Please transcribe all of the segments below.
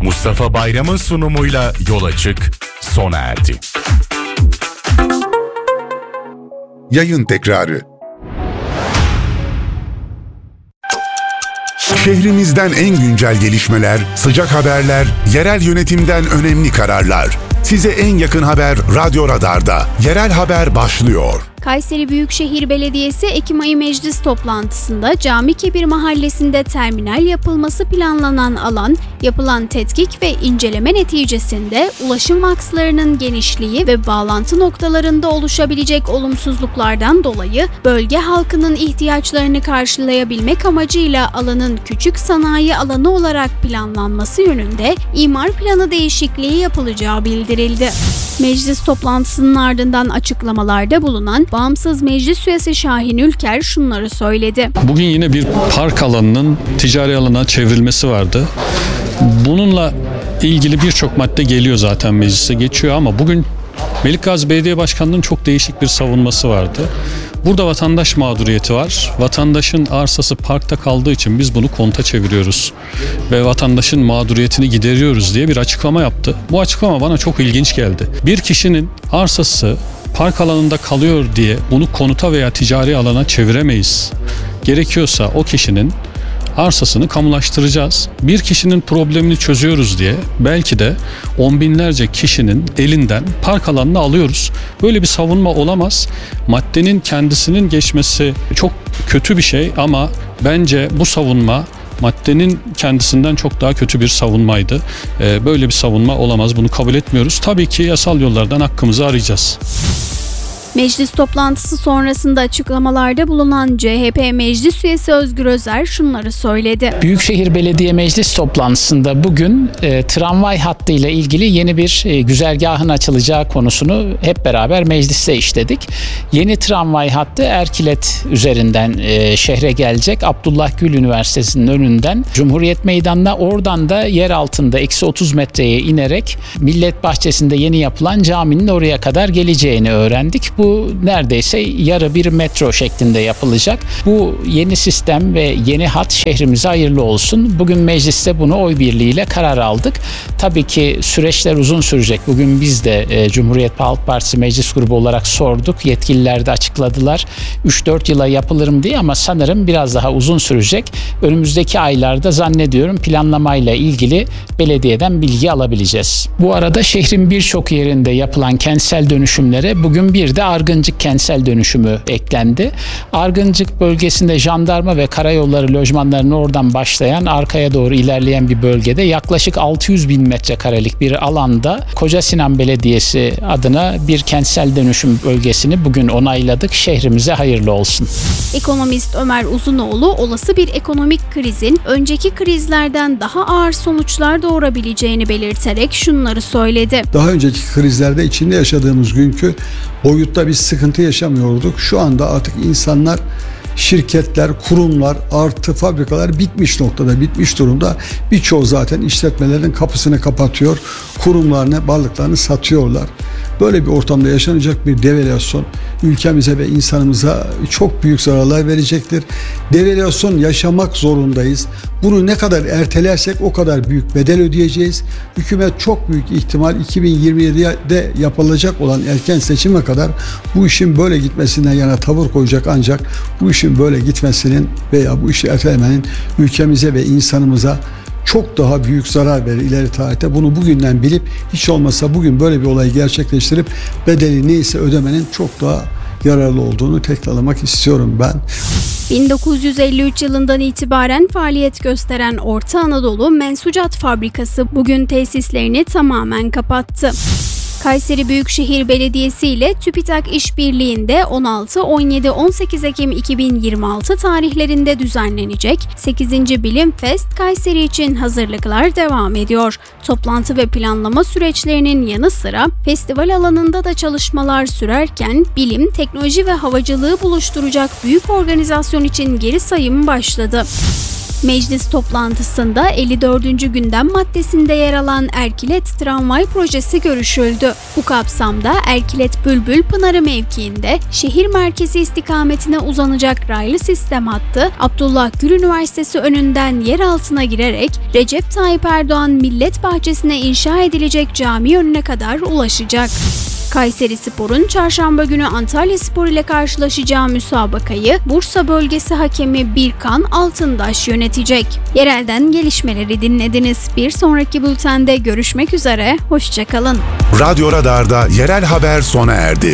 Mustafa Bayram'ın sunumuyla Yol Açık sona erdi. Yayın tekrarı. Şehrimizden en güncel gelişmeler, sıcak haberler, yerel yönetimden önemli kararlar. Size en yakın haber Radyo Radar'da. Yerel haber başlıyor. Kayseri Büyükşehir Belediyesi Ekim ayı meclis toplantısında Camikebir Mahallesi'nde terminal yapılması planlanan alan, yapılan tetkik ve inceleme neticesinde ulaşım akslarının genişliği ve bağlantı noktalarında oluşabilecek olumsuzluklardan dolayı bölge halkının ihtiyaçlarını karşılayabilmek amacıyla alanın küçük sanayi alanı olarak planlanması yönünde imar planı değişikliği yapılacağı bildirildi. Meclis toplantısının ardından açıklamalarda bulunan Bağımsız Meclis Üyesi Şahin Ülker şunları söyledi. Bugün yine bir park alanının ticari alana çevrilmesi vardı. Bununla ilgili birçok madde geliyor zaten meclise geçiyor ama bugün Melikgazi Belediye Başkanı'nın çok değişik bir savunması vardı. Burada vatandaş mağduriyeti var. Vatandaşın arsası parkta kaldığı için biz bunu konta çeviriyoruz ve vatandaşın mağduriyetini gideriyoruz diye bir açıklama yaptı. Bu açıklama bana çok ilginç geldi. Bir kişinin arsası park alanında kalıyor diye bunu konuta veya ticari alana çeviremeyiz. Gerekiyorsa o kişinin arsasını kamulaştıracağız. Bir kişinin problemini çözüyoruz diye belki de on binlerce kişinin elinden park alanını alıyoruz. Böyle bir savunma olamaz. Maddenin kendisinin geçmesi çok kötü bir şey ama bence bu savunma maddenin kendisinden çok daha kötü bir savunmaydı. Böyle bir savunma olamaz. Bunu kabul etmiyoruz. Tabii ki yasal yollardan hakkımızı arayacağız. Meclis toplantısı sonrasında açıklamalarda bulunan CHP Meclis Üyesi Özgür Özer şunları söyledi. Büyükşehir Belediye Meclis toplantısında bugün tramvay hattıyla ilgili yeni bir güzergahın açılacağı konusunu hep beraber mecliste işledik. Yeni tramvay hattı Erkilet üzerinden şehre gelecek. Abdullah Gül Üniversitesi'nin önünden Cumhuriyet Meydanı'na, oradan da yer altında -30 metreye inerek Millet Bahçesi'nde yeni yapılan caminin oraya kadar geleceğini öğrendik. Bu neredeyse yarı bir metro şeklinde yapılacak. Bu yeni sistem ve yeni hat şehrimize hayırlı olsun. Bugün mecliste bunu oy birliğiyle karar aldık. Tabii ki süreçler uzun sürecek. Bugün biz de Cumhuriyet Halk Partisi Meclis Grubu olarak sorduk. Yetkililer de açıkladılar. 3-4 yıla yapılır mı diye ama sanırım biraz daha uzun sürecek. Önümüzdeki aylarda zannediyorum planlamayla ilgili belediyeden bilgi alabileceğiz. Bu arada şehrin birçok yerinde yapılan kentsel dönüşümlere bugün bir de Argıncık kentsel dönüşümü eklendi. Argıncık bölgesinde jandarma ve karayolları lojmanlarının oradan başlayan arkaya doğru ilerleyen bir bölgede yaklaşık 600 bin metrekarelik bir alanda Koca Sinan Belediyesi adına bir kentsel dönüşüm bölgesini bugün onayladık. Şehrimize hayırlı olsun. Ekonomist Ömer Uzunoğlu olası bir ekonomik krizin önceki krizlerden daha ağır sonuçlar doğurabileceğini belirterek şunları söyledi. Daha önceki krizlerde içinde yaşadığımız günkü boyutta bir sıkıntı yaşamıyorduk. Şu anda artık insanlar, şirketler, kurumlar artı fabrikalar bitmiş noktada, bitmiş durumda. Birçoğu zaten işletmelerin kapısını kapatıyor. Kurumlarına, varlıklarını satıyorlar. Böyle bir ortamda yaşanacak bir devalüasyon ülkemize ve insanımıza çok büyük zararlar verecektir. Devalüasyon yaşamak zorundayız. Bunu ne kadar ertelersek o kadar büyük bedel ödeyeceğiz. Hükümet çok büyük ihtimal 2027'de yapılacak olan erken seçime kadar bu işin böyle gitmesinden yana tavır koyacak, ancak bu işin böyle gitmesinin veya bu işi ertelemenin ülkemize ve insanımıza çok daha büyük zarar verir ileri tarihte. Bunu bugünden bilip hiç olmazsa bugün böyle bir olayı gerçekleştirip bedeli neyse ödemenin çok daha yararlı olduğunu tekrarlamak istiyorum ben. 1953 yılından itibaren faaliyet gösteren Orta Anadolu Mensucat Fabrikası bugün tesislerini tamamen kapattı. Kayseri Büyükşehir Belediyesi ile TÜBİTAK işbirliğinde 16, 17, 18 Ekim 2026 tarihlerinde düzenlenecek 8. Bilim Fest Kayseri için hazırlıklar devam ediyor. Toplantı ve planlama süreçlerinin yanı sıra festival alanında da çalışmalar sürerken bilim, teknoloji ve havacılığı buluşturacak büyük organizasyon için geri sayım başladı. Meclis toplantısında 54. gündem maddesinde yer alan Erkilet Tramvay projesi görüşüldü. Bu kapsamda Erkilet Bülbül Pınarı mevkiinde şehir merkezi istikametine uzanacak raylı sistem hattı Abdullah Gül Üniversitesi önünden yer altına girerek Recep Tayyip Erdoğan Millet Bahçesi'ne inşa edilecek cami önüne kadar ulaşacak. Kayserispor'un çarşamba günü Antalyaspor ile karşılaşacağı müsabakayı Bursa bölgesi hakemi Birkan Altındaş yönetecek. Yerelden gelişmeleri dinlediniz. Bir sonraki bültende görüşmek üzere, hoşça kalın. Radyo Radar'da yerel haber sona erdi.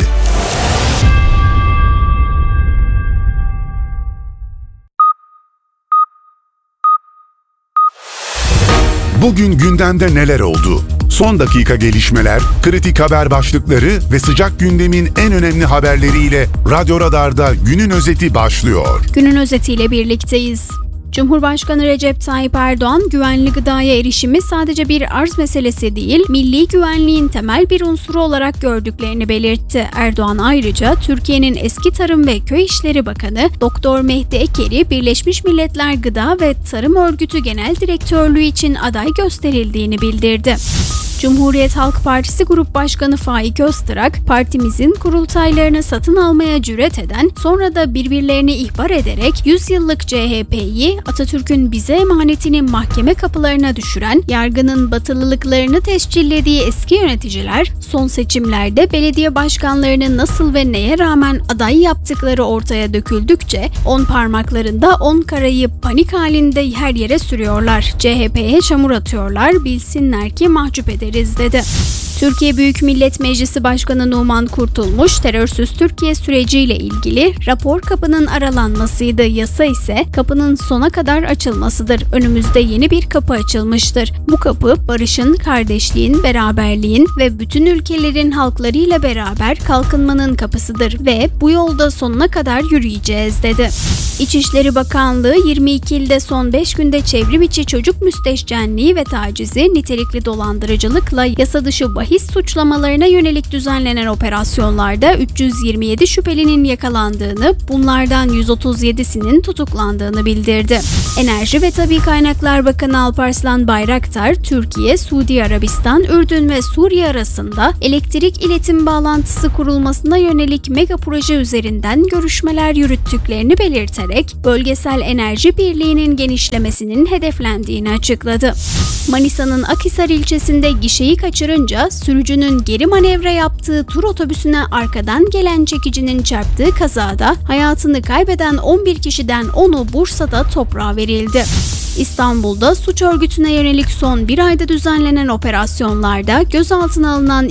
Bugün gündemde neler oldu? Son dakika gelişmeler, kritik haber başlıkları ve sıcak gündemin en önemli haberleriyle Radyo Radar'da günün özeti başlıyor. Günün özetiyle birlikteyiz. Cumhurbaşkanı Recep Tayyip Erdoğan, güvenli gıdaya erişimi sadece bir arz meselesi değil, milli güvenliğin temel bir unsuru olarak gördüklerini belirtti. Erdoğan ayrıca Türkiye'nin eski Tarım ve Köy İşleri Bakanı Doktor Mehdi Eker'i Birleşmiş Milletler Gıda ve Tarım Örgütü Genel Direktörlüğü için aday gösterildiğini bildirdi. Cumhuriyet Halk Partisi Grup Başkanı Faik Öztürk, partimizin kurultaylarını satın almaya cüret eden, sonra da birbirlerini ihbar ederek 100 yıllık CHP'yi, Atatürk'ün bize emanetini mahkeme kapılarına düşüren, yargının batılılıklarını tescillediği eski yöneticiler, son seçimlerde belediye başkanlarını nasıl ve neye rağmen aday yaptıkları ortaya döküldükçe, 10 parmaklarında 10 karayı panik halinde her yere sürüyorlar. CHP'ye çamur atıyorlar, bilsinler ki mahcup ederiz dedi. Türkiye Büyük Millet Meclisi Başkanı Numan Kurtulmuş, terörsüz Türkiye süreciyle ilgili rapor kapının aralanmasıydı. Yasa ise kapının sona kadar açılmasıdır. Önümüzde yeni bir kapı açılmıştır. Bu kapı barışın, kardeşliğin, beraberliğin ve bütün ülkelerin halklarıyla beraber kalkınmanın kapısıdır ve bu yolda sonuna kadar yürüyeceğiz dedi. İçişleri Bakanlığı 22 ilde son 5 günde çevrim içi çocuk müstehcenliği ve tacizi, nitelikli dolandırıcılıkla yasa dışı bahis suçlamalarına yönelik düzenlenen operasyonlarda 327 şüphelinin yakalandığını, bunlardan 137'sinin tutuklandığını bildirdi. Enerji ve Tabii Kaynaklar Bakanı Alparslan Bayraktar, Türkiye, Suudi Arabistan, Ürdün ve Suriye arasında elektrik iletim bağlantısı kurulmasına yönelik mega proje üzerinden görüşmeler yürüttüklerini belirterek, bölgesel enerji birliğinin genişlemesinin hedeflendiğini açıkladı. Manisa'nın Akhisar ilçesinde gişeyi kaçırınca sürücünün geri manevra yaptığı tur otobüsüne arkadan gelen çekicinin çarptığı kazada hayatını kaybeden 11 kişiden 10'u Bursa'da toprağa verildi. İstanbul'da suç örgütüne yönelik son bir ayda düzenlenen operasyonlarda gözaltına alınan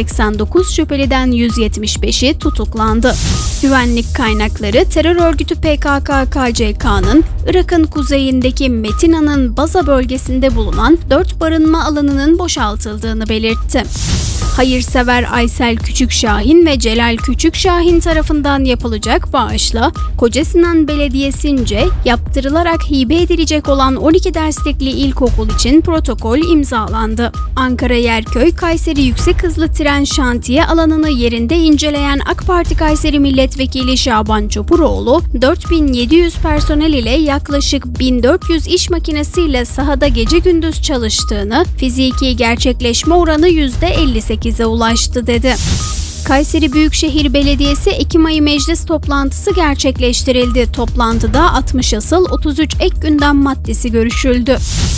289 şüpheliden 175'i tutuklandı. Güvenlik kaynakları terör örgütü PKK-KCK'nın Irak'ın kuzeyindeki Metina'nın Baza bölgesinde bulunan 4 barınma alanının boşaltıldığını belirtti. Hayırsever Aysel Küçükşahin ve Celal Küçükşahin tarafından yapılacak bağışla Kocasinan Belediyesi'nce yaptırılarak hibe edilecek olan 12 derslikli ilkokul için protokol imzalandı. Ankara Yerköy Kayseri Yüksek Hızlı Tren Şantiye alanını yerinde inceleyen AK Parti Kayseri Milletvekili Şaban Çopuroğlu, 4700 personel ile yaklaşık 1400 iş makinesiyle sahada gece gündüz çalıştığını, fiziki gerçekleşme oranı %58'e ulaştı dedi. Kayseri Büyükşehir Belediyesi Ekim ayı meclis toplantısı gerçekleştirildi. Toplantıda 60 asıl 33 ek gündem maddesi görüşüldü.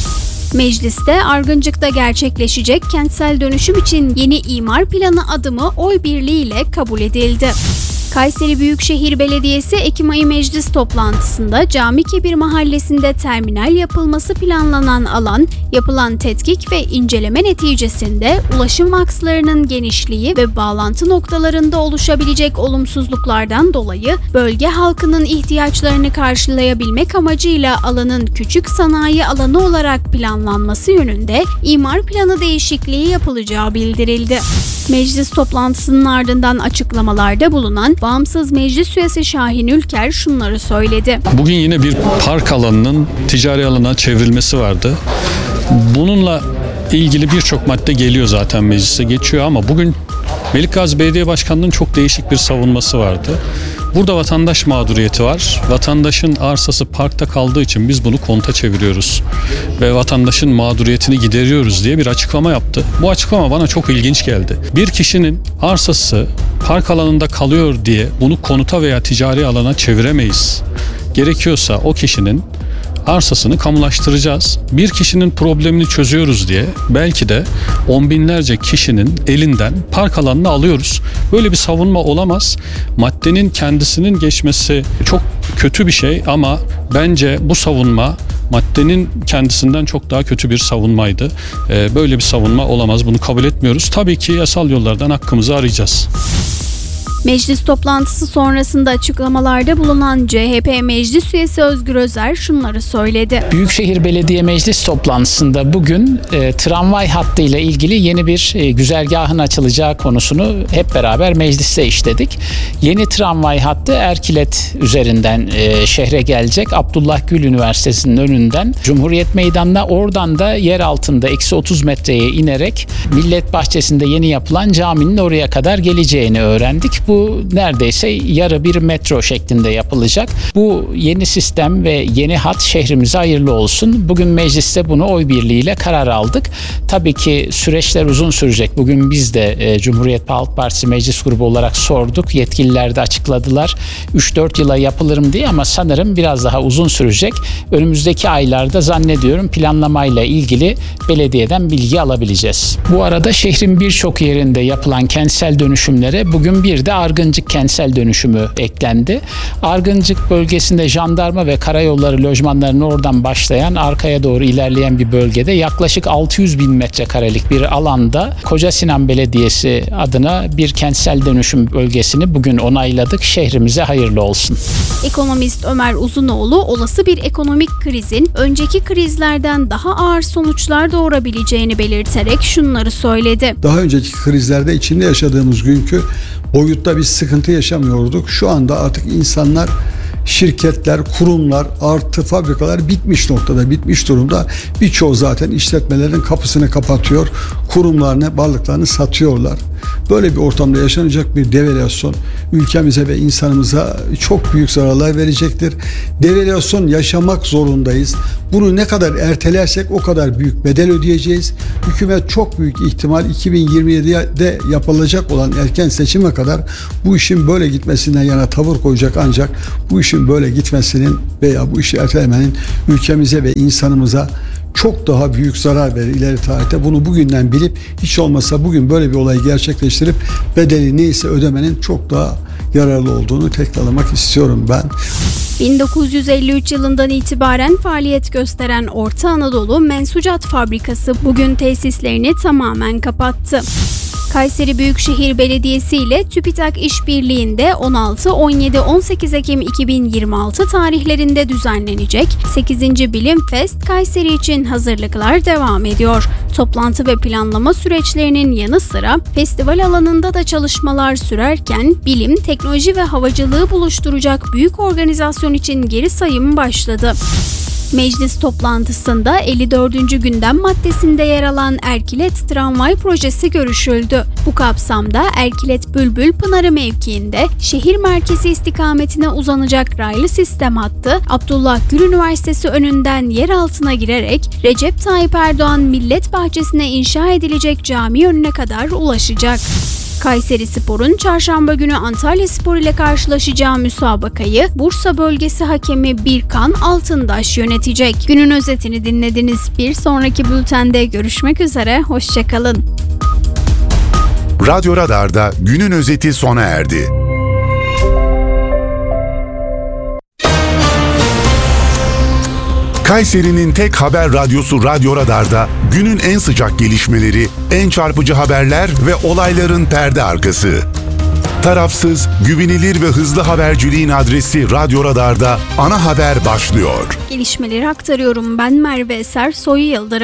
Mecliste Argıncık'ta gerçekleşecek kentsel dönüşüm için yeni imar planı adımı oy birliğiyle kabul edildi. Kayseri Büyükşehir Belediyesi Ekim ayı meclis toplantısında Camikebir Mahallesi'nde terminal yapılması planlanan alan, yapılan tetkik ve inceleme neticesinde ulaşım akslarının genişliği ve bağlantı noktalarında oluşabilecek olumsuzluklardan dolayı bölge halkının ihtiyaçlarını karşılayabilmek amacıyla alanın küçük sanayi alanı olarak planlanması yönünde imar planı değişikliği yapılacağı bildirildi. Meclis toplantısının ardından açıklamalarda bulunan Bağımsız Meclis Üyesi Şahin Ülker şunları söyledi. Bugün yine bir park alanının ticari alana çevrilmesi vardı. Bununla ilgili birçok madde geliyor zaten meclise geçiyor ama bugün Melikgazi Belediye Başkanı'nın çok değişik bir savunması vardı. Burada vatandaş mağduriyeti var. Vatandaşın arsası parkta kaldığı için biz bunu konta çeviriyoruz. Ve vatandaşın mağduriyetini gideriyoruz diye bir açıklama yaptı. Bu açıklama bana çok ilginç geldi. Bir kişinin arsası park alanında kalıyor diye bunu konuta veya ticari alana çeviremeyiz. Gerekiyorsa o kişinin arsasını kamulaştıracağız. Bir kişinin problemini çözüyoruz diye belki de on binlerce kişinin elinden park alanını alıyoruz. Böyle bir savunma olamaz. Maddenin kendisinin geçmesi çok kötü bir şey ama bence bu savunma maddenin kendisinden çok daha kötü bir savunmaydı. Böyle bir savunma olamaz. Bunu kabul etmiyoruz. Tabii ki yasal yollardan hakkımızı arayacağız. Meclis toplantısı sonrasında açıklamalarda bulunan CHP Meclis Üyesi Özgür Özer şunları söyledi. Büyükşehir Belediye Meclis toplantısında bugün tramvay hattı ile ilgili yeni bir güzergahın açılacağı konusunu hep beraber mecliste işledik. Yeni tramvay hattı Erkilet üzerinden şehre gelecek. Abdullah Gül Üniversitesi'nin önünden Cumhuriyet Meydanı'na, oradan da yer altında eksi 30 metreye inerek Millet Bahçesi'nde yeni yapılan caminin oraya kadar geleceğini öğrendik. Bu neredeyse yarı bir metro şeklinde yapılacak. Bu yeni sistem ve yeni hat şehrimize hayırlı olsun. Bugün mecliste bunu oy birliğiyle karar aldık. Tabii ki süreçler uzun sürecek. Bugün biz de Cumhuriyet Halk Partisi Meclis Grubu olarak sorduk. Yetkililer de açıkladılar. 3-4 yıla yapılır mı diye ama sanırım biraz daha uzun sürecek. Önümüzdeki aylarda zannediyorum planlamayla ilgili belediyeden bilgi alabileceğiz. Bu arada şehrin birçok yerinde yapılan kentsel dönüşümlere bugün bir de Argıncık kentsel dönüşümü eklendi. Argıncık bölgesinde jandarma ve karayolları lojmanlarının oradan başlayan arkaya doğru ilerleyen bir bölgede yaklaşık 600 bin metrekarelik bir alanda Koca Sinan Belediyesi adına bir kentsel dönüşüm bölgesini bugün onayladık. Şehrimize hayırlı olsun. Ekonomist Ömer Uzunoğlu olası bir ekonomik krizin önceki krizlerden daha ağır sonuçlar doğurabileceğini belirterek şunları söyledi. Daha önceki krizlerde içinde yaşadığımız günkü boyutta bir sıkıntı yaşamıyorduk. Şu anda artık insanlar, şirketler, kurumlar artı fabrikalar bitmiş noktada, bitmiş durumda. Birçoğu zaten işletmelerin kapısını kapatıyor. Kurumlarını, varlıklarını satıyorlar. Böyle bir ortamda yaşanacak bir devalüasyon ülkemize ve insanımıza çok büyük zararlar verecektir. Devalüasyon yaşamak zorundayız. Bunu ne kadar ertelersek o kadar büyük bedel ödeyeceğiz. Hükümet çok büyük ihtimal 2027'de yapılacak olan erken seçime kadar bu işin böyle gitmesinden yana tavır koyacak, ancak bu işin böyle gitmesinin veya bu işi ertelemenin ülkemize ve insanımıza çok daha büyük zarar verir ileri tarihte. Bunu bugünden bilip hiç olmazsa bugün böyle bir olayı gerçekleştirip bedeli neyse ödemenin çok daha yararlı olduğunu tekrarlamak istiyorum ben. 1953 yılından itibaren faaliyet gösteren Orta Anadolu Mensucat Fabrikası bugün tesislerini tamamen kapattı. Kayseri Büyükşehir Belediyesi ile TÜBİTAK İşbirliği'nde 16, 17, 18 Ekim 2026 tarihlerinde düzenlenecek 8. Bilim Fest Kayseri için hazırlıklar devam ediyor. Toplantı ve planlama süreçlerinin yanı sıra festival alanında da çalışmalar sürerken bilim, teknoloji ve havacılığı buluşturacak büyük organizasyon için geri sayım başladı. Meclis toplantısında 54. gündem maddesinde yer alan Erkilet tramvay projesi görüşüldü. Bu kapsamda Erkilet Bülbül Pınarı mevkiinde şehir merkezi istikametine uzanacak raylı sistem hattı Abdullah Gül Üniversitesi önünden yer altına girerek Recep Tayyip Erdoğan Millet Bahçesi'ne inşa edilecek cami önüne kadar ulaşacak. Kayserispor'un çarşamba günü Antalyaspor ile karşılaşacağı müsabakayı Bursa bölgesi hakemi Birkan Altındaş yönetecek. Günün özetini dinlediniz. Bir sonraki bültende görüşmek üzere. Hoşçakalın. Radyo Radar'da günün özeti sona erdi. Kayseri'nin tek haber radyosu Radyo Radar'da günün en sıcak gelişmeleri, en çarpıcı haberler ve olayların perde arkası. Tarafsız, güvenilir ve hızlı haberciliğin adresi Radyo Radar'da ana haber başlıyor. Gelişmeleri aktarıyorum. Ben Merve Eser Soyu Yıldırım.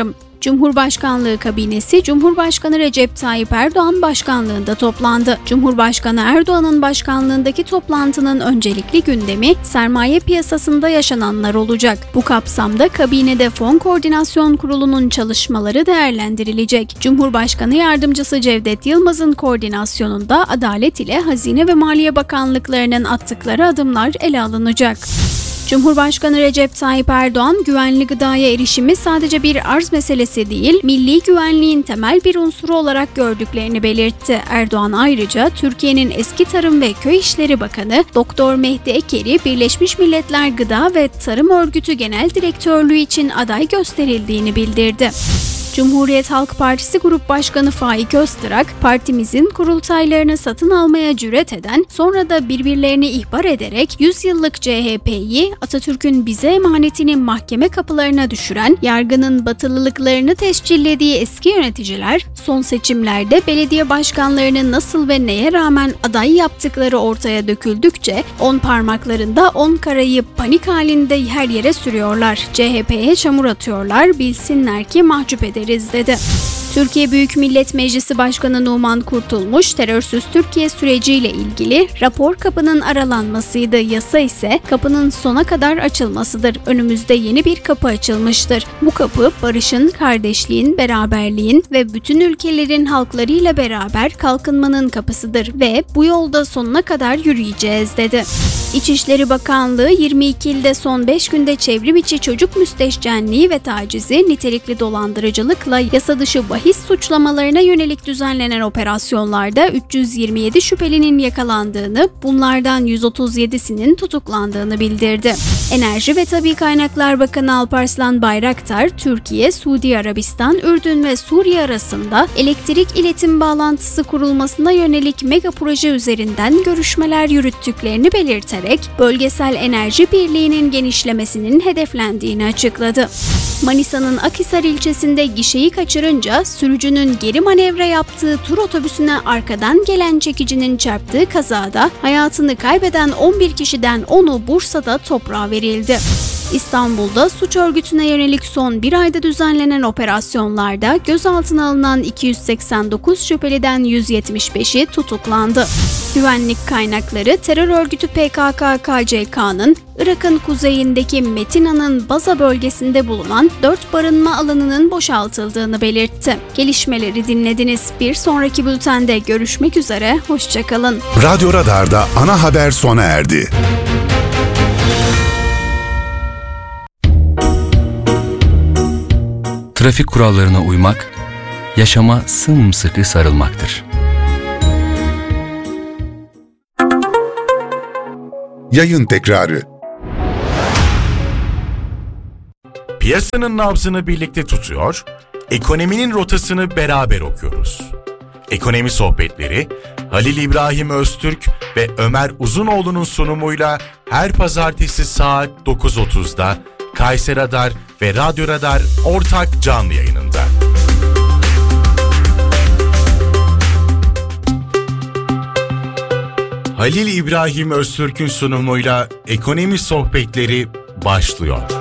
Cumhurbaşkanlığı kabinesi Cumhurbaşkanı Recep Tayyip Erdoğan başkanlığında toplandı. Cumhurbaşkanı Erdoğan'ın başkanlığındaki toplantının öncelikli gündemi sermaye piyasasında yaşananlar olacak. Bu kapsamda kabinede Fon Koordinasyon Kurulu'nun çalışmaları değerlendirilecek. Cumhurbaşkanı Yardımcısı Cevdet Yılmaz'ın koordinasyonunda Adalet ile Hazine ve Maliye Bakanlıklarının attıkları adımlar ele alınacak. Cumhurbaşkanı Recep Tayyip Erdoğan, güvenli gıdaya erişimi sadece bir arz meselesi değil, milli güvenliğin temel bir unsuru olarak gördüklerini belirtti. Erdoğan ayrıca Türkiye'nin eski Tarım ve Köy İşleri Bakanı Doktor Mehdi Eker'i Birleşmiş Milletler Gıda ve Tarım Örgütü Genel Direktörlüğü için aday gösterildiğini bildirdi. Cumhuriyet Halk Partisi Grup Başkanı Faik Öztürk, partimizin kurultaylarını satın almaya cüret eden, sonra da birbirlerini ihbar ederek 100 yıllık CHP'yi Atatürk'ün bize emanetini mahkeme kapılarına düşüren, yargının batılılıklarını tescillediği eski yöneticiler, son seçimlerde belediye başkanlarını nasıl ve neye rağmen aday yaptıkları ortaya döküldükçe, 10 parmaklarında 10 karayı panik halinde her yere sürüyorlar. CHP'ye çamur atıyorlar, bilsinler ki mahcup ederiz dedi. Türkiye Büyük Millet Meclisi Başkanı Numan Kurtulmuş, terörsüz Türkiye süreciyle ilgili rapor kapının aralanmasıydı. Yasa ise kapının sona kadar açılmasıdır. Önümüzde yeni bir kapı açılmıştır. Bu kapı barışın, kardeşliğin, beraberliğin ve bütün ülkelerin halklarıyla beraber kalkınmanın kapısıdır ve bu yolda sonuna kadar yürüyeceğiz dedi. İçişleri Bakanlığı 22 ilde son 5 günde çevrim içi çocuk müstehcenliği ve tacizi, nitelikli dolandırıcılıkla yasa dışı bahis suçlamalarına yönelik düzenlenen operasyonlarda 327 şüphelinin yakalandığını, bunlardan 137'sinin tutuklandığını bildirdi. Enerji ve Tabii Kaynaklar Bakanı Alparslan Bayraktar, Türkiye, Suudi Arabistan, Ürdün ve Suriye arasında elektrik iletim bağlantısı kurulmasına yönelik mega proje üzerinden görüşmeler yürüttüklerini belirterek, bölgesel enerji birliğinin genişlemesinin hedeflendiğini açıkladı. Manisa'nın Akhisar ilçesinde gişeyi kaçırınca sürücünün geri manevra yaptığı tur otobüsüne arkadan gelen çekicinin çarptığı kazada hayatını kaybeden 11 kişiden 10'u Bursa'da toprağa verildi. İstanbul'da suç örgütüne yönelik son bir ayda düzenlenen operasyonlarda gözaltına alınan 289 şüpheliden 175'i tutuklandı. Güvenlik kaynakları terör örgütü PKK-KCK'nın Irak'ın kuzeyindeki Metina'nın Baza bölgesinde bulunan 4 barınma alanının boşaltıldığını belirtti. Gelişmeleri dinlediniz. Bir sonraki bültende görüşmek üzere, hoşçakalın. Radyo Radar'da ana haber sona erdi. Trafik kurallarına uymak, yaşama sımsıkı sarılmaktır. Yayın tekrarı. Piyasanın nabzını birlikte tutuyor, ekonominin rotasını beraber okuyoruz. Ekonomi sohbetleri Halil İbrahim Öztürk ve Ömer Uzunoğlu'nun sunumuyla her pazartesi saat 9.30'da Kayseri Radar ve Radyo Radar ortak canlı yayınında. Halil İbrahim Öztürk'ün sunumuyla ekonomi sohbetleri başlıyor.